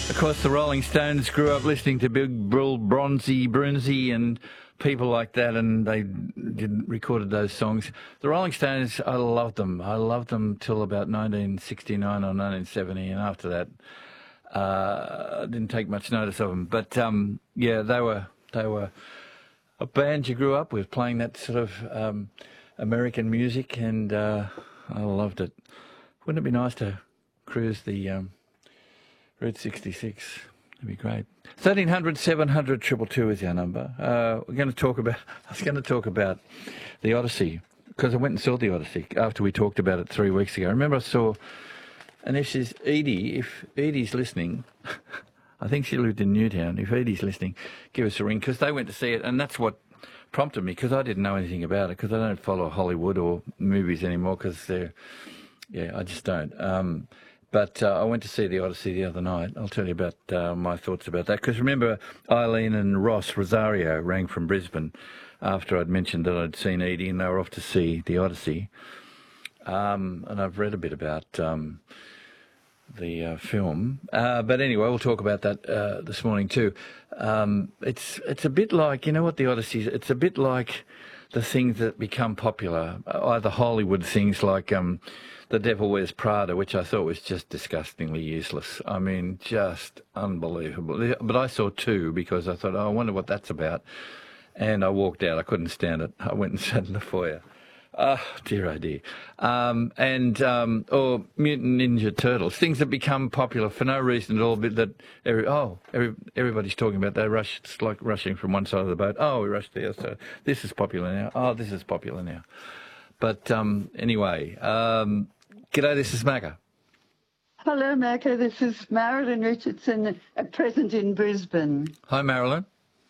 Of course, the Rolling Stones grew up listening to Big Bill Brunsey and people like that, and they recorded those songs. The Rolling Stones, I loved them. I loved them till about 1969 or 1970, and after that, I didn't take much notice of them. But yeah, they were a band you grew up with, playing that sort of American music, and I loved it. Wouldn't it be nice to cruise the Route 66? That'd be great. 1300 700 222 is our number. We're going to talk about. I was going to talk about the Odyssey, because I went and saw the Odyssey after we talked about it 3 weeks ago. Remember, I saw, and this is Edie. If Edie's listening, I think she lived in Newtown. If Edie's listening, give us a ring, because they went to see it, and that's what prompted me, because I didn't know anything about it, because I don't follow Hollywood or movies anymore, because they're, yeah, I just don't. But I went to see the Odyssey the other night. I'll tell you about my thoughts about that. Because remember, Eileen and Ross Rosario rang from Brisbane after I'd mentioned that I'd seen Edie, and they were off to see the Odyssey. And I've read a bit about the film. But anyway, we'll talk about that this morning too. It's a bit like, you know what the Odyssey is? It's a bit like the things that become popular, either Hollywood things like The Devil Wears Prada, which I thought was just disgustingly useless. I mean, just unbelievable. But I saw two, because I thought, oh, I wonder what that's about. And I walked out. I couldn't stand it. I went and sat in the foyer. Oh, dear, oh, dear. Or Mutant Ninja Turtles, things that become popular for no reason at all, but that everybody's talking about. They rush. It's like rushing from one side of the boat. Oh, we rushed there, so this is popular now. Oh, this is popular now. But anyway, g'day, this is Macca. Hello, Macca. This is Marilyn Richardson, at present in Brisbane. Hi, Marilyn.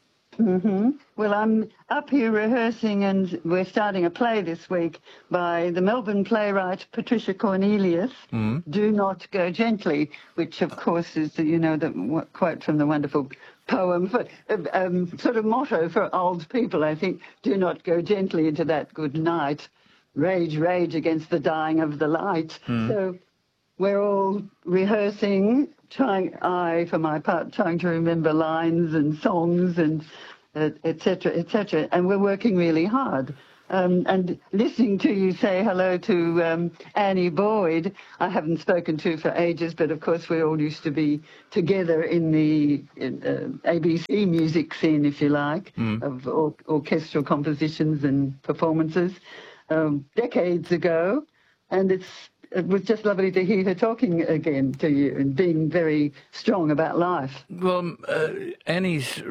Well, I'm up here rehearsing, and we're starting a play this week by the Melbourne playwright Patricia Cornelius, Do Not Go Gently, which, of course, is, the quote from the wonderful poem, sort of motto for old people, I think. Do not go gently into that good night. Rage, rage against the dying of the light. So we're all rehearsing, for my part, trying to remember lines and songs and et cetera, and we're working really hard. And listening to you say hello to Annie Boyd, I haven't spoken to for ages, but of course we all used to be together in the ABC music scene, if you like, of orchestral compositions and performances decades ago, and it was just lovely to hear her talking again to you and being very strong about life. Well, Annie's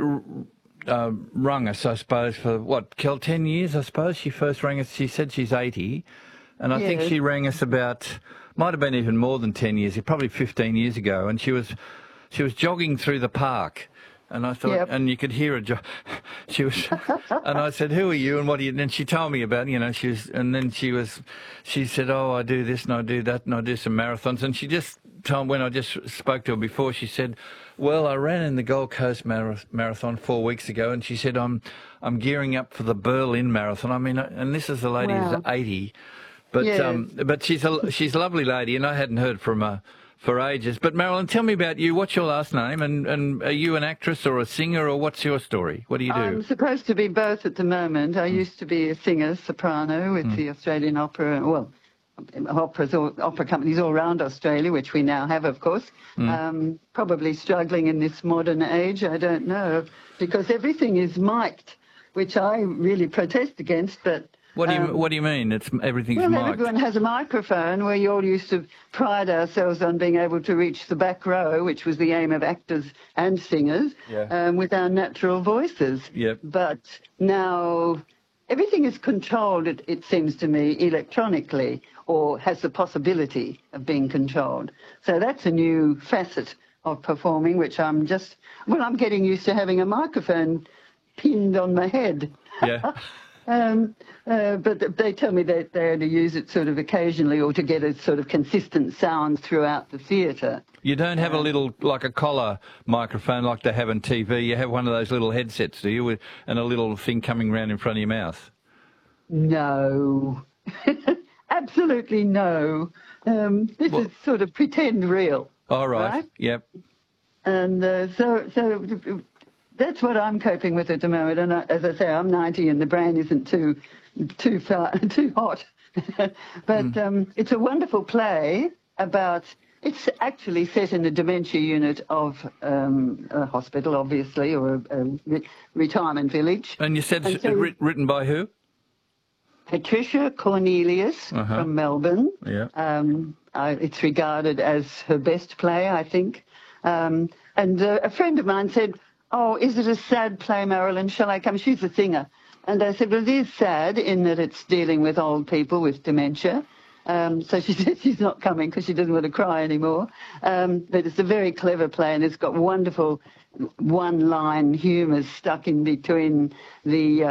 rung us, I suppose, for, 10 years, I suppose. She first rang us, she said she's 80, and I think she rang us might have been even more than 10 years, probably 15 years ago, and she was jogging through the park. And I thought, and you could hear her. She was, and I said, "Who are you? And what do you?" And she told me about, she said, "Oh, I do this and I do that and I do some marathons." And she just told me, when I just spoke to her before, she said, "Well, I ran in the Gold Coast Marathon 4 weeks ago," and she said, "I'm gearing up for the Berlin Marathon." I mean, and this is a lady who's 80, but she's a lovely lady, and I hadn't heard from her for ages. But Marilyn, tell me about you. What's your last name? And are you an actress or a singer, or what's your story? What do you do? I'm supposed to be both at the moment. I used to be a singer, soprano, with the Australian Opera, opera companies all around Australia, which we now have, of course. Probably struggling in this modern age, I don't know, because everything is mic'd, which I really protest against, but... What do you mean? Everything's mic'd? Well, everyone has a microphone. We all used to pride ourselves on being able to reach the back row, which was the aim of actors and singers, with our natural voices. Yep. But now everything is controlled, it seems to me, electronically, or has the possibility of being controlled. So that's a new facet of performing, which I'm getting used to having a microphone pinned on my head. Yeah. But they tell me that they only use it sort of occasionally, or to get a sort of consistent sound throughout the theatre. You don't have a little, like a collar microphone like they have on TV. You have one of those little headsets, do you, and a little thing coming round in front of your mouth? No. Absolutely no. This is sort of pretend real. All right. Right? Yep. And so that's what I'm coping with at the moment. And as I say, I'm 90 and the brain isn't too hot. But it's a wonderful play about. It's actually set in the dementia unit of a hospital, obviously, or a retirement village. And you said it's written by who? Patricia Cornelius from Melbourne. Yeah. It's regarded as her best play, I think. And a friend of mine said, "Oh, is it a sad play, Marilyn? Shall I come?" She's a singer. And I said, "Well, it is sad in that it's dealing with old people with dementia." So she said she's not coming because she doesn't want to cry anymore. But it's a very clever play, and it's got wonderful one-line humour stuck in between the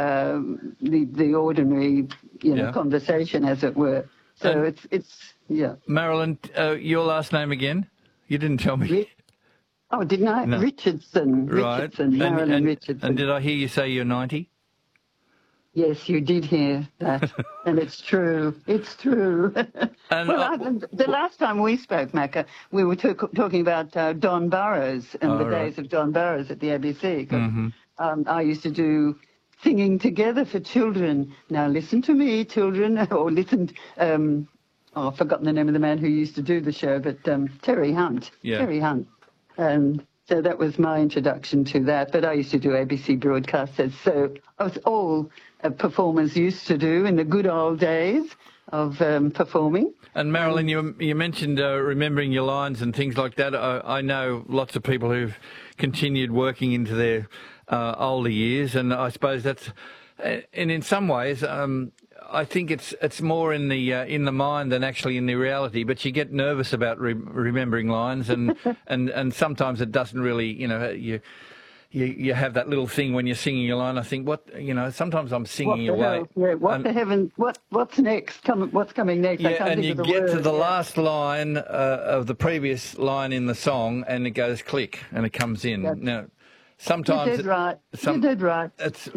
ordinary, conversation, as it were. So it's. Marilyn, your last name again? You didn't tell me. Oh, didn't I? No. Richardson. Right. Richardson. Marilyn Richardson. And did I hear you say you're 90? Yes, you did hear that, and it's true. It's true. And the last time we spoke, Macca, we were talking about Don Burrows and the days of Don Burrows at the ABC. I used to do singing together for children. Now listen to me, children, or listen. I've forgotten the name of the man who used to do the show, but Terry Hunt. Yeah. Terry Hunt. So that was my introduction to that. But I used to do ABC broadcasts, so it was all performers used to do in the good old days of performing. And Marilyn, you mentioned remembering your lines and things like that. I know lots of people who've continued working into their older years, and I suppose that's, and in some ways, I think it's more in the mind than actually in the reality. But you get nervous about remembering lines, and sometimes it doesn't really, You have that little thing when you're singing your line. I think, sometimes I'm singing away. Yeah, the heavens? What's next? What's coming next? Yeah, and you get to the last line of the previous line in the song, and it goes click, and it comes in. Now, sometimes you did right. You did right.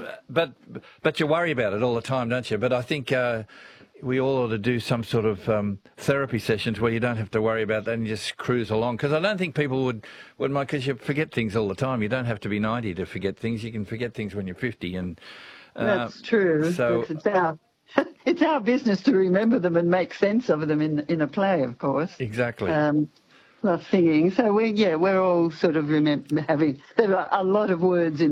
But you worry about it all the time, don't you? But I think we all ought to do some sort of therapy sessions where you don't have to worry about that and you just cruise along. Because I don't think people would mind, because you forget things all the time. You don't have to be 90 to forget things. You can forget things when you're 50. And that's true. So it's our business to remember them and make sense of them in a play, of course. Exactly. Plus singing. So we're all sort of there are a lot of words in